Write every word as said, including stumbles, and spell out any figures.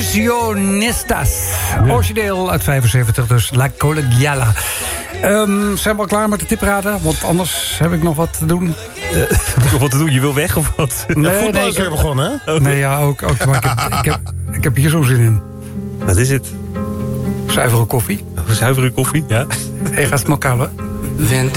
Ilusionistas. Origineel uit vijfenzeventig, dus La Collegiala. Um, zijn we al klaar met de tipraden? Want anders heb ik nog wat te doen. Uh, nog wat te doen? Je wil weg of wat? Nee, ja, nee, ik heb... heb begonnen, hè? Nee, ja, ook. ook maar ik, heb, ik, heb, ik heb hier zo zin in. Wat is het? Zuivere koffie. Zuivere koffie, ja. Hey, ga het maar kouden. Vente